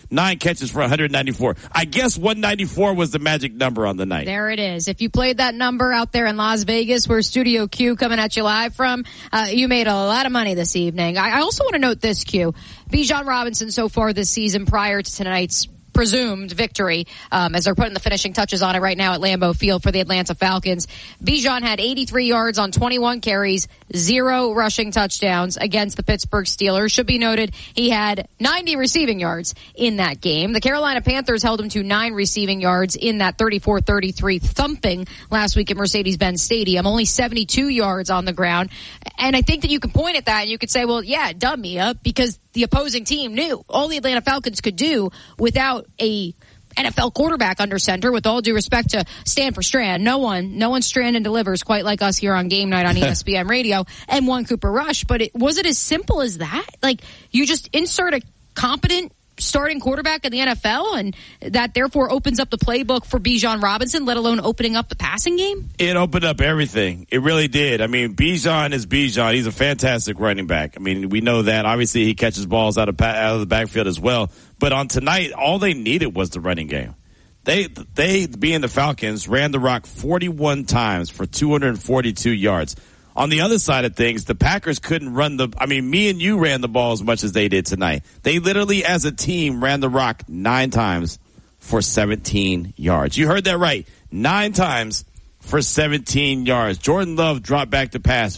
9 catches for 194. I guess 194 was the magic number on the night. There it is. If you played that number out there in Las Vegas, where Studio Q coming at you live from, you made a lot of money this evening. I also want to note this, Q. Bijan Robinson so far this season prior to tonight's presumed victory, as they're putting the finishing touches on it right now at Lambeau Field for the Atlanta Falcons. Bijan had 83 yards on 21 carries, 0 rushing touchdowns against the Pittsburgh Steelers. Should be noted, he had 90 receiving yards in that game. The Carolina Panthers held him to 9 receiving yards in that 34-33 thumping last week at Mercedes-Benz Stadium. Only 72 yards on the ground. And I think that you can point at that and you could say, well, yeah, duh, Mia, because the opposing team knew all the Atlanta Falcons could do without a NFL quarterback under center, with all due respect to Stanford Strand. No one Strand and delivers quite like us here on Game Night on ESPN Radio, and one Cooper Rush. But was it as simple as that? Like, you just insert a competent starting quarterback in the NFL, and that therefore opens up the playbook for Bijan Robinson, let alone opening up the passing game? It opened up everything. It really did. I mean, Bijan is Bijan. He's a fantastic running back. I mean, we know that. Obviously, he catches balls out of the backfield as well. But on tonight, all they needed was the running game. They being the Falcons, ran the rock 41 times for 242 yards. On the other side of things, the Packers couldn't run me and you ran the ball as much as they did tonight. They literally, as a team, ran the rock 9 times for 17 yards. You heard that right. 9 times for 17 yards. Jordan Love dropped back to pass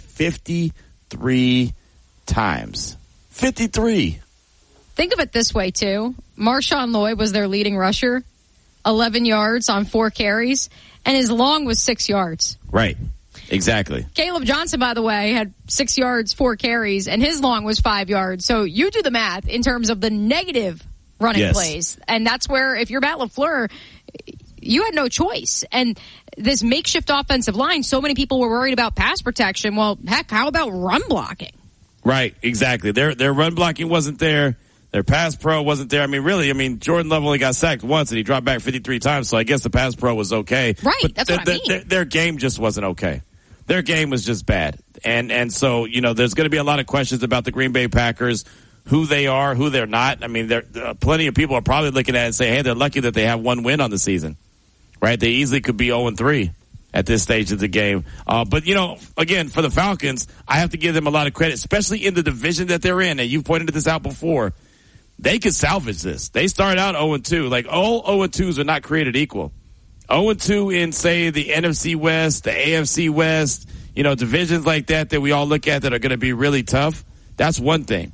53 times. 53. Think of it this way, too. Marshawn Lloyd was their leading rusher, 11 yards on 4 carries, and his long was 6 yards. Right. Exactly. Caleb Johnson, by the way, had 6 yards, 4 carries, and his long was 5 yards. So you do the math in terms of the negative running plays. And that's where, if you're Matt LaFleur, you had no choice. And this makeshift offensive line, so many people were worried about pass protection. Well, heck, how about run blocking? Right, exactly. Their run blocking wasn't there. Their pass pro wasn't there. I mean, Jordan Love only got sacked once, and he dropped back 53 times, so I guess the pass pro was okay. Right, but that's what I mean. Their game just wasn't okay. Their game was just bad. And so, there's going to be a lot of questions about the Green Bay Packers, who they are, who they're not. I mean, plenty of people are probably looking at it and saying, hey, they're lucky that they have 1 win on the season, right? They easily could be 0-3 at this stage of the game. But, again, for the Falcons, I have to give them a lot of credit, especially in the division that they're in. And you've pointed this out before. They could salvage this. They started out 0-2. Like, all 0-2s are not created equal. 0-2 in, say, the NFC West, the AFC West, divisions like that we all look at that are going to be really tough. That's one thing.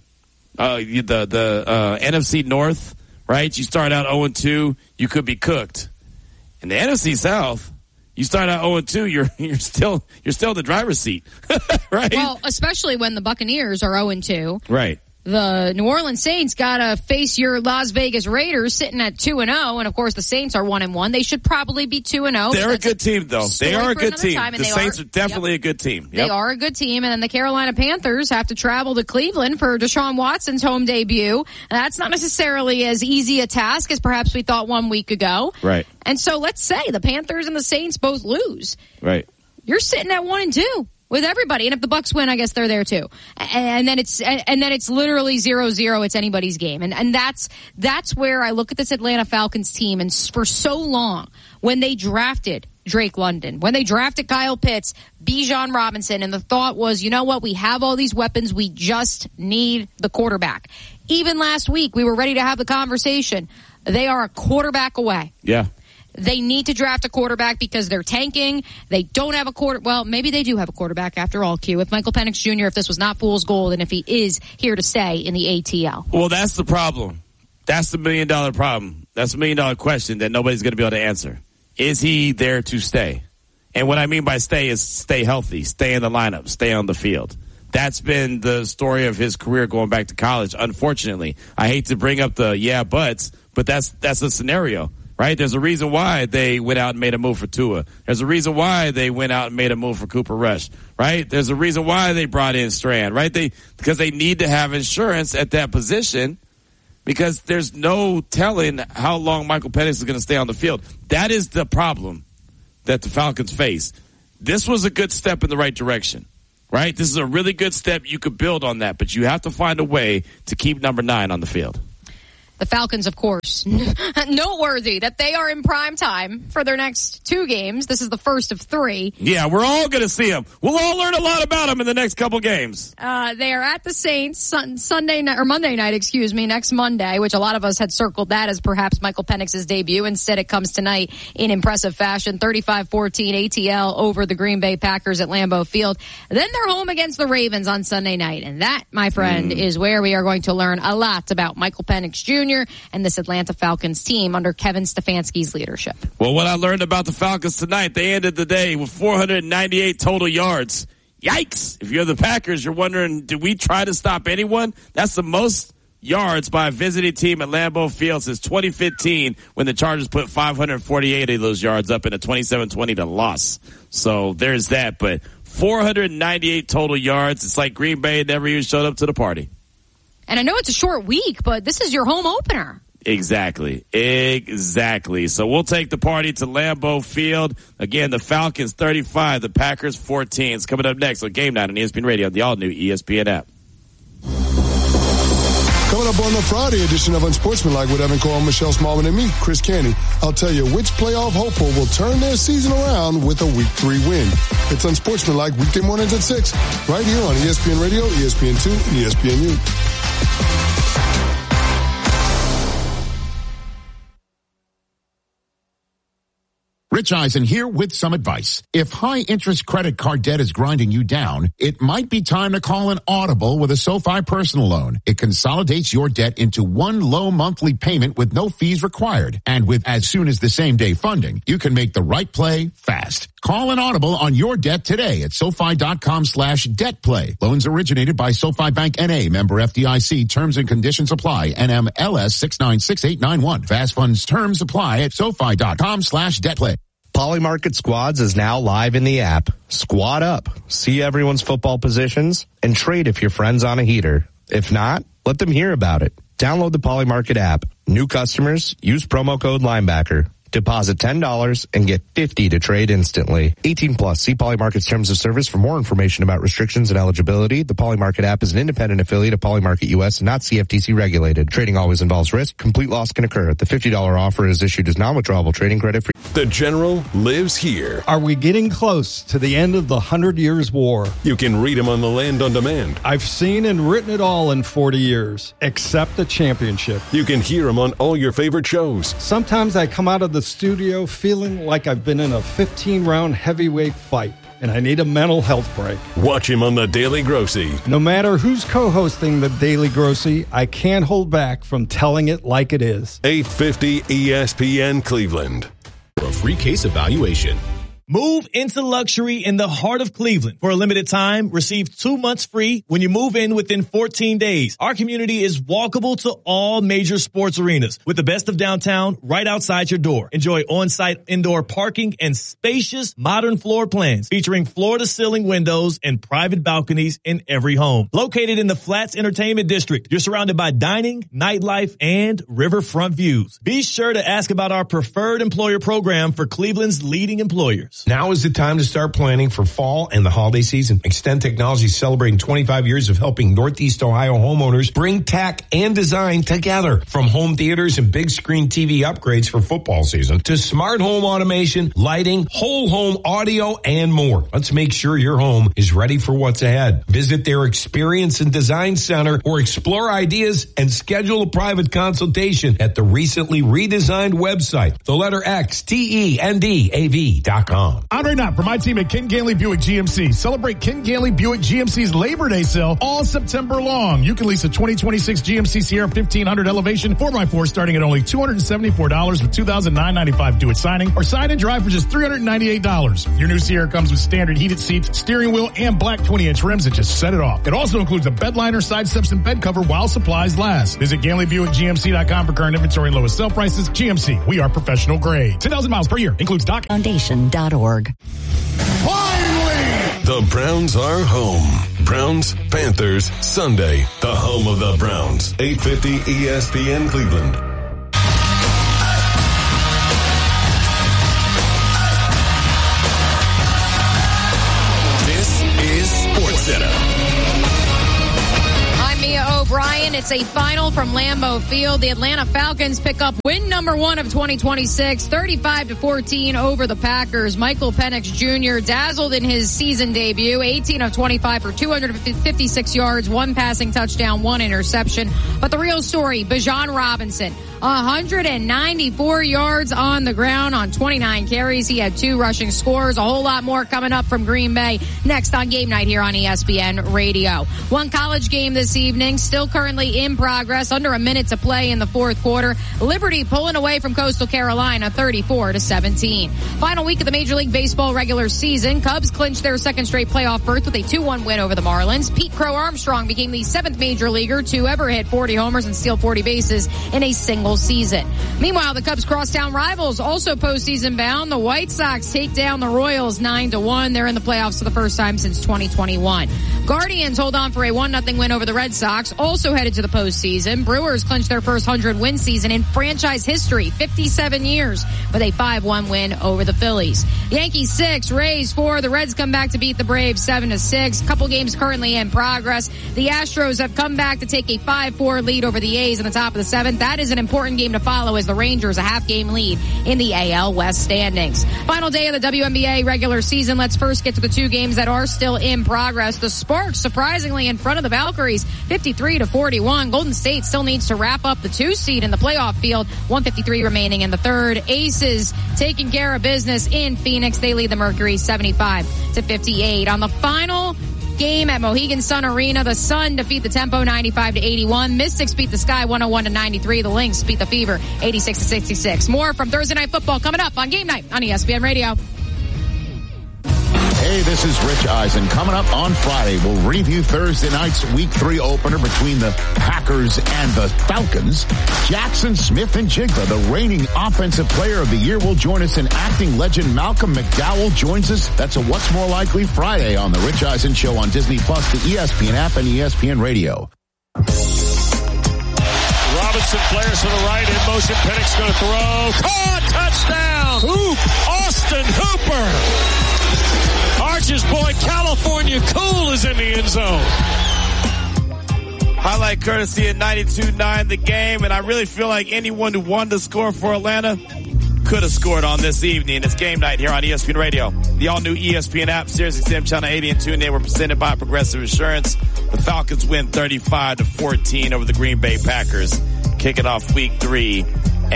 The NFC North, right? You start out 0-2, you could be cooked. In the NFC South, you start out 0-2, you're still in the driver's seat, right? Well, especially when the Buccaneers are 0-2. Right. The New Orleans Saints got to face your Las Vegas Raiders sitting at 2-0, and of course the Saints are 1-1. They should probably be 2-0. They're a good team, though. They are a good team. The Saints are definitely a good team. Yep. They are a good team, and then the Carolina Panthers have to travel to Cleveland for Deshaun Watson's home debut. And that's not necessarily as easy a task as perhaps we thought 1 week ago. Right. And so let's say the Panthers and the Saints both lose. Right. You're sitting at 1-2. With everybody, and if the Bucks win, I guess they're there too. And then it's literally 0-0. It's anybody's game, and that's where I look at this Atlanta Falcons team. And for so long, when they drafted Drake London, when they drafted Kyle Pitts, Bijan Robinson, and the thought was, you know what, we have all these weapons, we just need the quarterback. Even last week, we were ready to have the conversation. They are a quarterback away. Yeah. They need to draft a quarterback because they're tanking. They don't have a well, maybe they do have a quarterback after all, Q. If Michael Penix Jr., if this was not fool's gold, and if he is here to stay in the ATL. Well, that's the problem. That's the $1 million problem. That's $1 million question that nobody's going to be able to answer. Is he there to stay? And what I mean by stay is stay healthy, stay in the lineup, stay on the field. That's been the story of his career going back to college, unfortunately. I hate to bring up the buts, but that's a scenario. Right? There's a reason why they went out and made a move for Tua. There's a reason why they went out and made a move for Cooper Rush. Right? There's a reason why they brought in Strand. Right? Because they need to have insurance at that position, because there's no telling how long Michael Penix is going to stay on the field. That is the problem that the Falcons face. This was a good step in the right direction. Right? This is a really good step. You could build on that, but you have to find a way to keep number 9 on the field. The Falcons, of course, noteworthy that they are in prime time for their next 2 games. This is the first of 3. Yeah, we're all going to see them. We'll all learn a lot about them in the next couple games. They are at the Saints Monday night, next Monday, which a lot of us had circled that as perhaps Michael Penix's debut. Instead, it comes tonight in impressive fashion, 35-14 ATL over the Green Bay Packers at Lambeau Field. Then they're home against the Ravens on Sunday night. And that, my friend, is where we are going to learn a lot about Michael Penix Jr. and this Atlanta Falcons team under Kevin Stefanski's leadership. Well, what I learned about the Falcons tonight, they ended the day with 498 total yards. Yikes! If you're the Packers, you're wondering, did we try to stop anyone? That's the most yards by a visiting team at Lambeau Field since 2015 when the Chargers put 548 of those yards up in a 27-20 loss. So there's that, but 498 total yards. It's like Green Bay never even showed up to the party. And I know it's a short week, but this is your home opener. Exactly. So we'll take the party to Lambeau Field. Again, the Falcons 35, the Packers 14. It's coming up next on Game Night on ESPN Radio, the all-new ESPN app. Coming up on the Friday edition of Unsportsmanlike with Evan Cole, Michelle Smallman, and me, Chris Canty, I'll tell you which playoff hopeful will turn their season around with a Week 3 win. It's Unsportsmanlike weekday mornings at 6, right here on ESPN Radio, ESPN2, and ESPNU. Rich Eisen here with some advice. If high-interest credit card debt is grinding you down, it might be time to call an Audible with a SoFi personal loan. It consolidates your debt into one low monthly payment with no fees required. And with as soon as the same day funding, you can make the right play fast. Call an Audible on your debt today at SoFi.com/debtplay. Loans originated by SoFi Bank N.A., member FDIC. Terms and conditions apply. NMLS 696891. Fast funds terms apply at SoFi.com/debtplay. Polymarket Squads is now live in the app. Squad up, see everyone's football positions, and trade if your friend's on a heater. If not, let them hear about it. Download the Polymarket app. New customers, use promo code Linebacker. Deposit $10 and get $50 to trade instantly. 18 plus. See Polymarket's terms of service for more information about restrictions and eligibility. The Polymarket app is an independent affiliate of Polymarket US and not CFTC regulated. Trading always involves risk. Complete loss can occur. The $50 offer is issued as non-withdrawable trading credit. The General lives here. Are we getting close to the end of the 100 Years' War? You can read him on the Land on Demand. I've seen and written it all in 40 years, except the championship. You can hear him on all your favorite shows. Sometimes I come out of the studio feeling like I've been in a 15-round heavyweight fight, and I need a mental health break. Watch him on the Daily Grossy. No matter who's co-hosting the Daily Grossy, I can't hold back from telling it like it is. 850 ESPN Cleveland. For a free case evaluation. Move into luxury in the heart of Cleveland. For a limited time, receive 2 months free when you move in within 14 days. Our community is walkable to all major sports arenas with the best of downtown right outside your door. Enjoy on-site indoor parking and spacious modern floor plans featuring floor-to-ceiling windows and private balconies in every home. Located in the Flats Entertainment District, you're surrounded by dining, nightlife, and riverfront views. Be sure to ask about our preferred employer program for Cleveland's leading employers. Now is the time to start planning for fall and the holiday season. Extend Technology is celebrating 25 years of helping Northeast Ohio homeowners bring tech and design together. From home theaters and big screen TV upgrades for football season to smart home automation, lighting, whole home audio, and more. Let's make sure your home is ready for what's ahead. Visit their Experience and Design Center or explore ideas and schedule a private consultation at the recently redesigned website, the letter X, TENDAV.com. Andre Knott for my team at Ken Ganley Buick GMC. Celebrate Ken Ganley Buick GMC's Labor Day sale all September long. You can lease a 2026 GMC Sierra 1500 Elevation 4x4 starting at only $274 with $2,995 due at signing, or sign and drive for just $398. Your new Sierra comes with standard heated seats, steering wheel, and black 20-inch rims that just set it off. It also includes a bed liner, side steps, and bed cover while supplies last. Visit GanleyBuickGMC.com for current inventory and lowest sale prices. GMC, we are professional grade. 10,000 miles per year. Includes doc. Foundation.org. Finally! The Browns are home. Browns, Panthers, Sunday. The home of the Browns. 850 ESPN Cleveland. This is SportsCenter. I'm Mia O'Brien. It's a final from Lambeau Field. The Atlanta Falcons pick up win number 1 of 2026, 35-14 over the Packers. Michael Penix Jr. dazzled in his season debut, 18 of 25 for 256 yards, 1 passing touchdown, 1 interception. But the real story, Bijan Robinson, 194 yards on the ground on 29 carries. He had 2 rushing scores. A whole lot more coming up from Green Bay next on Game Night here on ESPN Radio. One college game this evening, still currently in progress, under a minute to play in the fourth quarter. Liberty pulling away from Coastal Carolina 34-17. Final week of the Major League Baseball regular season. Cubs clinched their second straight playoff berth with a 2-1 win over the Marlins. Pete Crow Armstrong became the 7th major leaguer to ever hit 40 homers and steal 40 bases in a single season. Meanwhile, the Cubs crosstown rivals also postseason bound. The White Sox take down the Royals 9-1. They're in the playoffs for the first time since 2021. Guardians hold on for a 1-0 win over the Red Sox, also headed to the postseason. Brewers clinched their first 100-win season in franchise history, 57 years, with a 5-1 win over the Phillies. Yankees 6, Rays 4. The Reds come back to beat the Braves 7-6. Couple games currently in progress. The Astros have come back to take a 5-4 lead over the A's in the top of the 7th. That is an important game to follow as the Rangers a half-game lead in the AL West standings. Final day of the WNBA regular season. Let's first get to the 2 games that are still in progress. The Sparks surprisingly in front of the Valkyries, 53-41. Golden State still needs to wrap up the 2 seed in the playoff field. 153 remaining in the third. Aces taking care of business in Phoenix. They lead the Mercury 75-58. On the final game at Mohegan Sun Arena, the Sun defeat the Tempo 95-81. Mystics beat the Sky 101-93. The Lynx beat the Fever 86-66. More from Thursday Night Football coming up on Game Night on ESPN Radio. Hey, this is Rich Eisen. Coming up on Friday, we'll review Thursday night's Week 3 opener between the Packers and the Falcons. Jackson Smith-Njigba, the reigning Offensive Player of the Year, will join us, and acting legend Malcolm McDowell joins us. That's a What's More Likely Friday on the Rich Eisen Show on Disney+, the ESPN app, and ESPN Radio. Robinson flares to the right, in motion. Penix going to throw. Caught! Touchdown! Austin Hooper! Arch's boy, California Cool, is in the end zone. Highlight courtesy at 92.9 The Game, and I really feel like anyone who wanted to score for Atlanta could have scored on this evening. It's Game Night here on ESPN Radio. The all-new ESPN app, SiriusXM Channel 80 and TuneIn were presented by Progressive Insurance. The Falcons win 35-14 over the Green Bay Packers, kicking off Week 3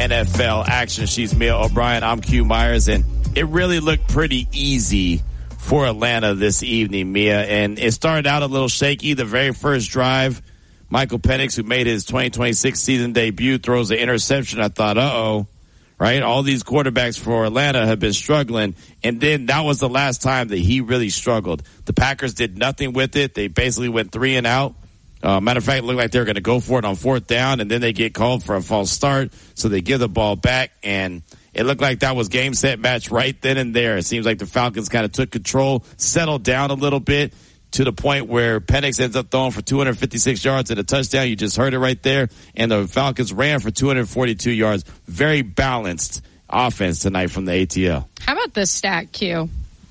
NFL action. She's Mia O'Brien. I'm Q Myers, and it really looked pretty easy for Atlanta this evening, Mia. And it started out a little shaky. The very first drive, Michael Penix, who made his 2026 season debut, throws an interception. I thought, right? All these quarterbacks for Atlanta have been struggling. And then that was the last time that he really struggled. The Packers did nothing with it. They basically went 3 and out. Matter of fact, it looked like they were going to go for it on 4th down, and then they get called for a false start. So they give the ball back, and it looked like that was game, set, match right then and there. It seems like the Falcons kind of took control, settled down a little bit to the point where Penix ends up throwing for 256 yards and a touchdown. You just heard it right there. And the Falcons ran for 242 yards. Very balanced offense tonight from the ATL. How about this stat, Q?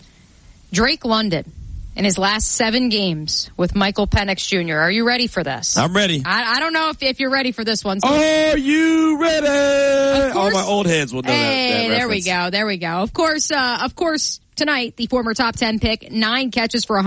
Drake London, in his last 7 games with Michael Penix Jr. Are you ready for this? I'm ready. I don't know if you're ready for this one. So are you ready? All my old heads will know that reference. There we go. Of course, tonight, the former top 10 pick, 9 catches for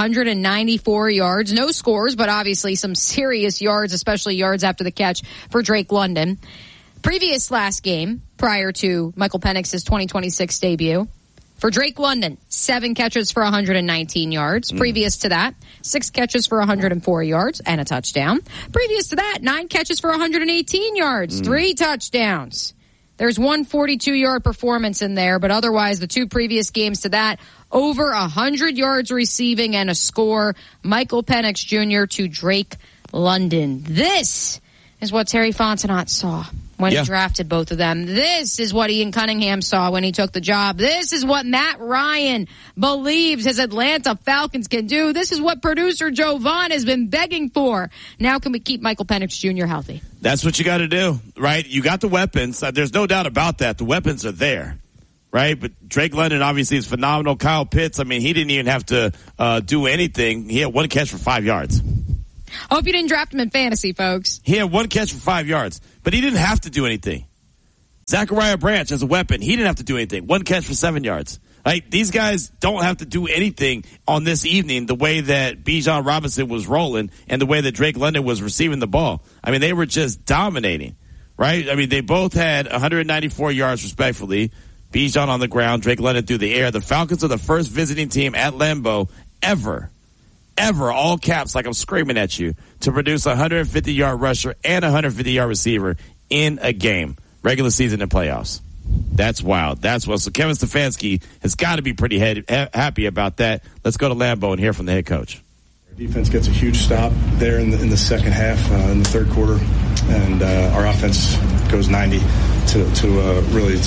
194 yards. No scores, but obviously some serious yards, especially yards after the catch for Drake London. Previous last game, prior to Michael Penix's 2026 debut, for Drake London, 7 catches for 119 yards. Previous to that, 6 catches for 104 yards and a touchdown. Previous to that, 9 catches for 118 yards, 3 touchdowns. There's one 42-yard performance in there, but otherwise the 2 previous games to that, over 100 yards receiving and a score. Michael Penix Jr. to Drake London. This is what Terry Fontenot saw when he drafted both of them. This is what Ian Cunningham saw when he took the job. This is what Matt Ryan believes his Atlanta Falcons can do. This is what producer Joe Vaughn has been begging for. Now can we keep Michael Penix Jr. healthy? That's what you got to do, right? You got the weapons. There's no doubt about that. The weapons are there, right? But Drake London obviously is phenomenal. Kyle Pitts, I mean, he didn't even have to do anything. He had 1 catch for 5 yards. Hope you didn't draft him in fantasy, folks. He had 1 catch for 5 yards, but he didn't have to do anything. Zachariah Branch as a weapon, he didn't have to do anything. 1 catch for 7 yards. Right? These guys don't have to do anything on this evening the way that Bijan Robinson was rolling and the way that Drake London was receiving the ball. I mean, they were just dominating, right? I mean, they both had 194 yards respectively. Bijan on the ground, Drake London through the air. The Falcons are the first visiting team at Lambeau ever, all caps like I'm screaming at you, to produce a 150-yard rusher and a 150-yard receiver in a game, regular season and playoffs. That's wild. That's wild. So Kevin Stefanski has got to be pretty happy about that. Let's go to Lambeau and hear from the head coach. Defense gets a huge stop there in the second half, in the third quarter, and our offense goes 90 to really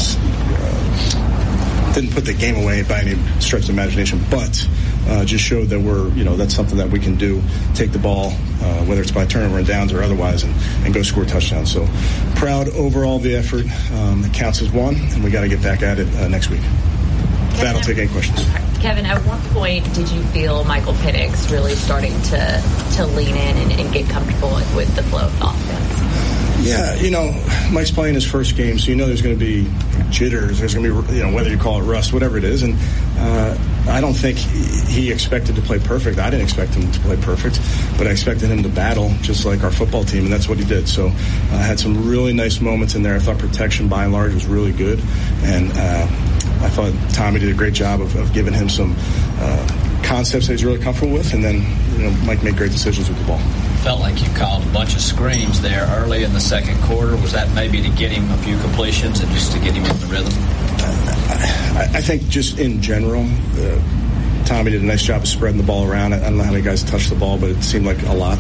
didn't put the game away by any stretch of the imagination, but just showed that that's something that we can do, take the ball, whether it's by turnover and downs or otherwise, and go score touchdowns. So proud overall of the effort. It counts as one, and we got to get back at it next week. That'll take any questions. Kevin, at what point did you feel Michael Penix really starting to lean in and get comfortable with the flow of the offense? Yeah, Mike's playing his first game, so there's going to be jitters. There's going to be, whether you call it rust, whatever it is. And I don't think he expected to play perfect. I didn't expect him to play perfect, but I expected him to battle just like our football team, and that's what he did. So I had some really nice moments in there. I thought protection, by and large, was really good. And I thought Tommy did a great job of giving him some concepts that he's really comfortable with, and then Mike made great decisions with the ball. Felt like you called a bunch of screens there early in the second quarter. Was that maybe to get him a few completions and just to get him in the rhythm? I think just in general, Tommy did a nice job of spreading the ball around. I don't know how many guys touched the ball, but it seemed like a lot.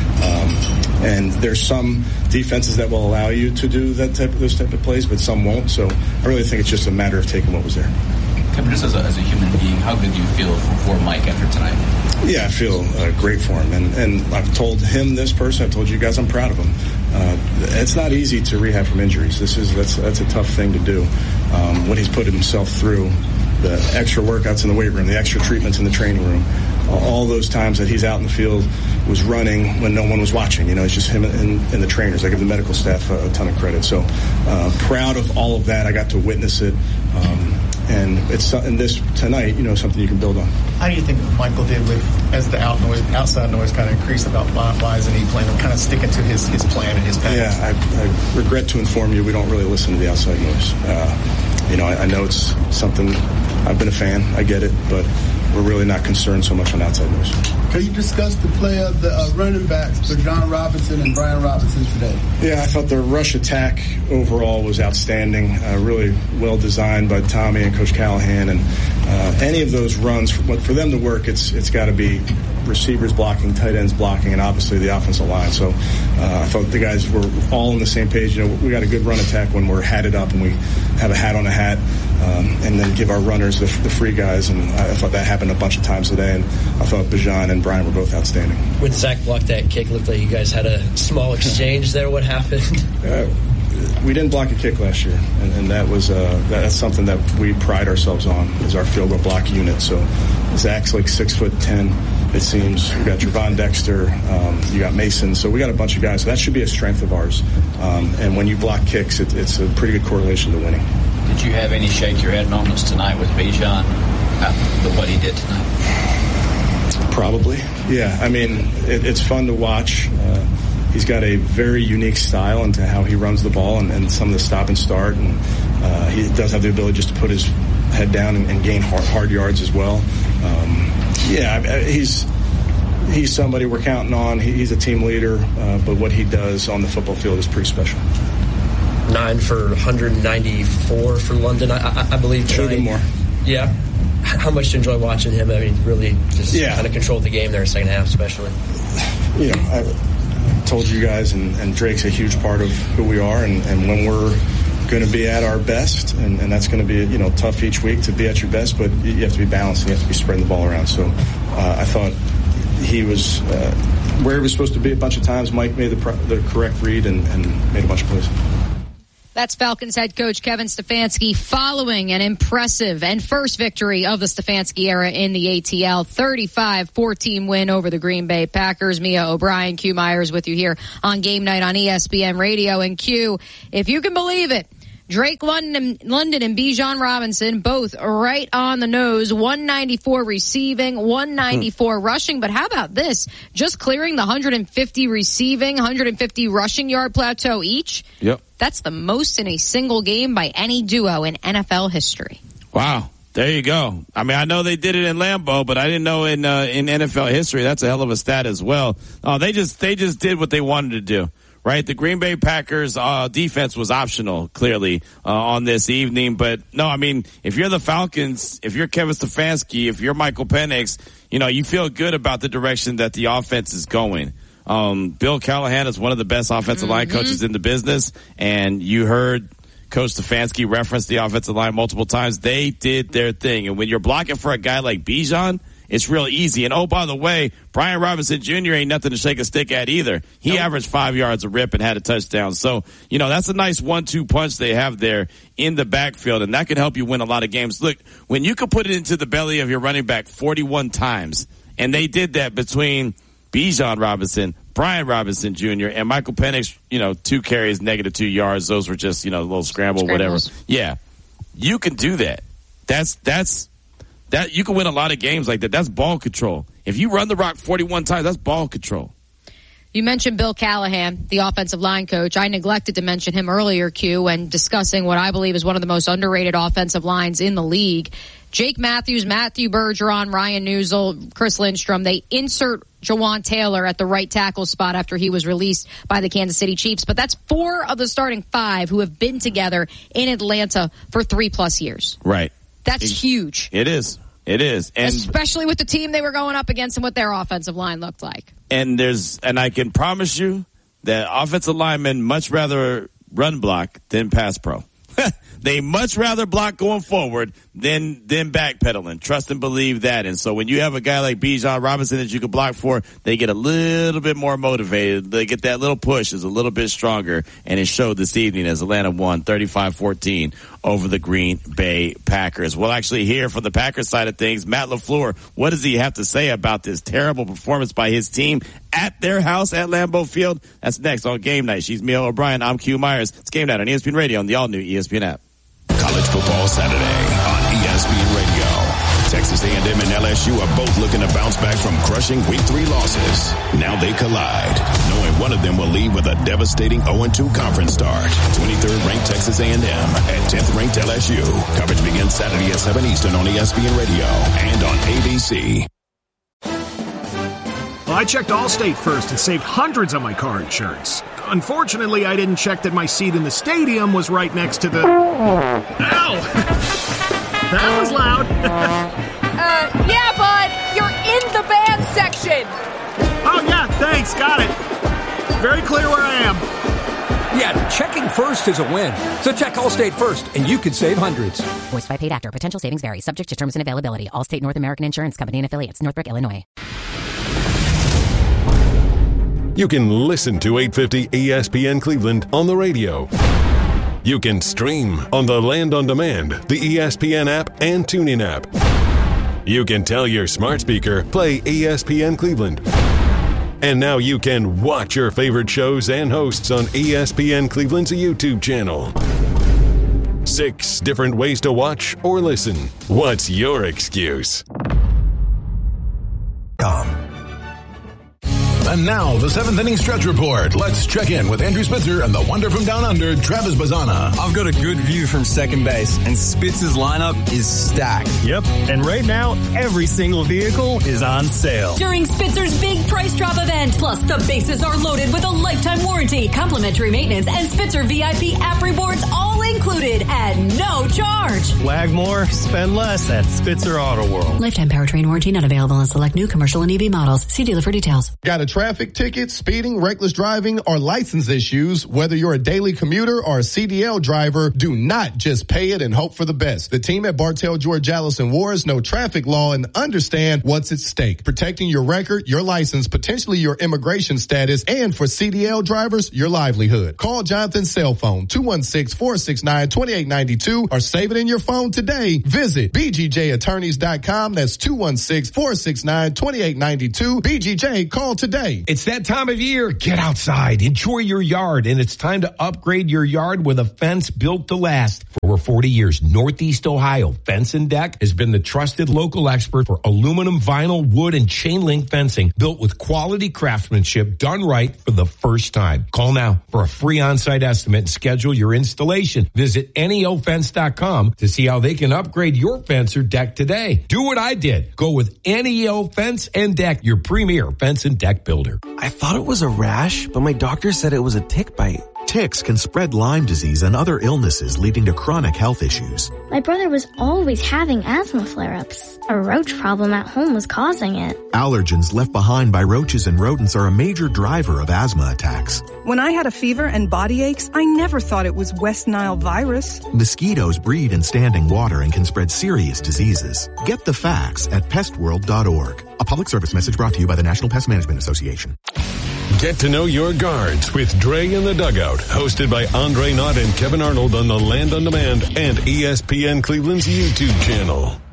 And there's some defenses that will allow you to do those type of plays, but some won't. So I really think it's just a matter of taking what was there. Kevin, just as a human being, how good do you feel for Mike after tonight? Yeah, I feel great for him. And I've told him this person, I've told you guys I'm proud of him. It's not easy to rehab from injuries. That's a tough thing to do. What he's put himself through, the extra workouts in the weight room, the extra treatments in the training room, all those times that he's out in the field was running when no one was watching. It's just him and the trainers. I give the medical staff a ton of credit. So proud of all of that. I got to witness it. And it's in this tonight, something you can build on. How do you think Michael did as the outside noise kind of increased about why isn't he playing, or kind of sticking to his plan and his path? Yeah, I regret to inform you we don't really listen to the outside noise. I know it's something, I've been a fan, I get it, but we're really not concerned so much on outside noise. Can you discuss the play of the running backs, Bijan Robinson and Brian Robinson today? Yeah, I thought the rush attack overall was outstanding, really well designed by Tommy and Coach Callahan. And any of those runs, for them to work, it's got to be receivers blocking, tight ends blocking, and obviously the offensive line. So I thought the guys were all on the same page. We got a good run attack when we're hatted up and we have a hat on a hat, and then give our runners the free guys. And I thought that happened a bunch of times today. And I thought Bijan and Brian were both outstanding. When Zach blocked that kick, looked like you guys had a small exchange there. What happened? We didn't block a kick last year, and that's something that we pride ourselves on, is our field goal block unit. So Zach's like 6'10", it seems. We got Trevon Dexter, you got Mason, so we got a bunch of guys. So that should be a strength of ours. And when you block kicks, it's a pretty good correlation to winning. Did you have any shake your head moments tonight with Bijan about what he did tonight? Probably, yeah. I mean, it's fun to watch. He's got a very unique style into how he runs the ball and some of the stop and start. And he does have the ability just to put his head down and gain hard yards as well. He's somebody we're counting on. He's a team leader, but what he does on the football field is pretty special. 9 for 194 for London, I believe. Should have been more. Yeah. How much do you enjoy watching him? I mean, really just kind of controlled the game there in the second half, especially. I told you guys, and Drake's a huge part of who we are, and when we're going to be at our best, and that's going to be tough each week to be at your best, but you have to be balanced and you have to be spreading the ball around. So I thought he was where he was supposed to be a bunch of times. Mike made the correct read and made a bunch of plays. That's Falcons head coach Kevin Stefanski following an impressive and first victory of the Stefanski era in the ATL, 35-14 win over the Green Bay Packers. Mia O'Brien, Q Myers with you here on Game Night on ESPN Radio. And Q, if you can believe it, Drake London and Bijan Robinson both right on the nose, 194 receiving, 194 rushing. But how about this? Just clearing the 150 receiving, 150 rushing yard plateau each. Yep. That's the most in a single game by any duo in NFL history. Wow. There you go. I mean, I know they did it in Lambeau, but I didn't know in NFL history. That's a hell of a stat as well. Oh, they just did what they wanted to do. Right, the Green Bay Packers defense was optional, clearly, on this evening. But no, I mean, if you're the Falcons, if you're Kevin Stefanski, if you're Michael Penix, you feel good about the direction that the offense is going. Bill Callahan is one of the best offensive line coaches in the business, and you heard Coach Stefanski reference the offensive line multiple times. They did their thing, and when you're blocking for a guy like Bijan, it's real easy. And, oh, by the way, Brian Robinson Jr. ain't nothing to shake a stick at either. He averaged 5 yards a rip and had a touchdown. So, that's a nice 1-2 punch they have there in the backfield, and that can help you win a lot of games. Look, when you can put it into the belly of your running back 41 times, and they did that between Bijan Robinson, Brian Robinson Jr., and Michael Penix, 2 carries, -2 yards. Those were just, a little scramble, whatever. Yeah, you can do that. That you can win a lot of games like that. That's ball control. If you run the rock 41 times, that's ball control. You mentioned Bill Callahan, the offensive line coach. I neglected to mention him earlier, Q, when discussing what I believe is one of the most underrated offensive lines in the league. Jake Matthews, Matthew Bergeron, Ryan Newsel, Chris Lindstrom, they insert Jawan Taylor at the right tackle spot after he was released by the Kansas City Chiefs. But that's 4 of the starting 5 who have been together in Atlanta for 3+ years. Right. That's huge. It is. It is. And especially with the team they were going up against and what their offensive line looked like. And I can promise you that offensive linemen much rather run block than pass pro. They much rather block going forward than backpedaling. Trust and believe that. And so when you have a guy like Bijan Robinson that you can block for, they get a little bit more motivated. They get that little push is a little bit stronger. And it showed this evening as Atlanta won 35-14 over the Green Bay Packers. We'll actually hear from the Packers side of things. Matt LaFleur, what does he have to say about this terrible performance by his team at their house at Lambeau Field? That's next on Game Night. She's Mia O'Brien. I'm Q Myers. It's Game Night on ESPN Radio on the all-new ESPN app. College football Saturday on ESPN Radio. Texas A&M and LSU are both looking to bounce back from crushing Week 3 losses. Now they collide, knowing one of them will leave with a devastating 0-2 conference start. 23rd ranked Texas A&M and 10th ranked LSU. Coverage begins Saturday at 7 Eastern on ESPN Radio and on ABC. Well, I checked Allstate first and saved hundreds on my car insurance. Unfortunately, I didn't check that my seat in the stadium was right next to the... Ow! That was loud. Yeah, bud. You're in the band section. Oh, yeah, thanks. Got it. Very clear where I am. Yeah, checking first is a win. So check Allstate first, and you could save hundreds. Voiced by paid actor. Potential savings vary. Subject to terms and availability. Allstate North American Insurance Company and Affiliates. Northbrook, Illinois. You can listen to 850 ESPN Cleveland on the radio. You can stream on the Land on Demand, the ESPN app, and TuneIn app. You can tell your smart speaker, play ESPN Cleveland. And now you can watch your favorite shows and hosts on ESPN Cleveland's YouTube channel. 6 different ways to watch or listen. What's your excuse? And now, the 7th inning stretch report. Let's check in with Andrew Spitzer and the wonder from down under, Travis Bazzana. I've got a good view from second base, and Spitzer's lineup is stacked. Yep, and right now, every single vehicle is on sale. During Spitzer's big price drop event, plus the bases are loaded with a lifetime warranty, complimentary maintenance, and Spitzer VIP app rewards all included at and no charge. Wag more, spend less at Spitzer Auto World. Lifetime powertrain warranty not available on select new commercial and EV models. See dealer for details. Got a traffic ticket, speeding, reckless driving, or license issues? Whether you're a daily commuter or a CDL driver, do not just pay it and hope for the best. The team at Bartell, George, Alice, and Wars know traffic law and understand what's at stake. Protecting your record, your license, potentially your immigration status, and for CDL drivers, your livelihood. Call Jonathan's cell phone, 216-469-2892, or save it in your phone today. Visit bgjattorneys.com. That's 216-469-2892. BGJ, call today. It's that time of year. Get outside, enjoy your yard, and it's time to upgrade your yard with a fence built to last. For over 40 years, Northeast Ohio Fence and Deck has been the trusted local expert for aluminum, vinyl, wood, and chain link fencing built with quality craftsmanship done right for the first time. Call now for a free on-site estimate and schedule your installation. Visit NEOFence.com to see how they can upgrade your fence or deck today. Do what I did. Go with NEO Fence and Deck, your premier fence and deck builder. I thought it was a rash, but my doctor said it was a tick bite. Ticks can spread Lyme disease and other illnesses, leading to chronic health issues. My brother was always having asthma flare-ups. A roach problem at home was causing it. Allergens left behind by roaches and rodents are a major driver of asthma attacks. When I had a fever and body aches, I never thought it was West Nile virus. Mosquitoes breed in standing water and can spread serious diseases. Get the facts at pestworld.org. A public service message brought to you by the National Pest Management Association. Get to know your guards with Dre in the Dugout, hosted by Andre Knott and Kevin Arnold on the Land on Demand and ESPN Cleveland's YouTube channel.